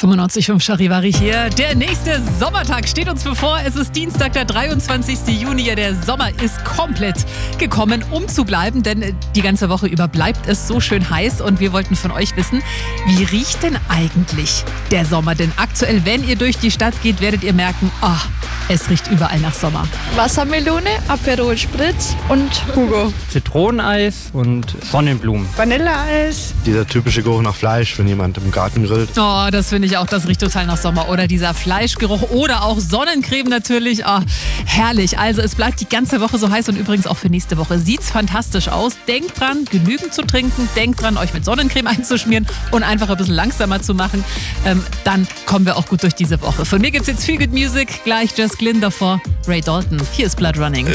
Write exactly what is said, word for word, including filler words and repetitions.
fünfundneunzig Komma fünf Charivari hier. Der nächste Sommertag steht uns bevor. Es ist Dienstag, der dreiundzwanzigsten Juni. Ja, der Sommer ist komplett gekommen, um zu bleiben, denn die ganze Woche über bleibt es so schön heiß und wir wollten von euch wissen, wie riecht denn eigentlich der Sommer? Denn aktuell, wenn ihr durch die Stadt geht, werdet ihr merken, ah, es riecht überall nach Sommer. Wassermelone, Aperol Spritz und Hugo. Zitroneneis und Sonnenblumen. Vanilleeis. Dieser typische Geruch nach Fleisch, wenn jemand im Garten grillt. Oh, das finde ich auch, das riecht total nach Sommer. Oder dieser Fleischgeruch oder auch Sonnencreme natürlich. Oh, herrlich. Also es bleibt die ganze Woche so heiß und übrigens auch für nächste Woche sieht's fantastisch aus. Denkt dran, genügend zu trinken. Denkt dran, euch mit Sonnencreme einzuschmieren und einfach ein bisschen langsamer zu machen. Ähm, dann kommen wir auch gut durch diese Woche. Von mir gibt's jetzt viel Good Music. Gleich Jess Glynn, davor Ray Dalton. Hier ist Blood Running.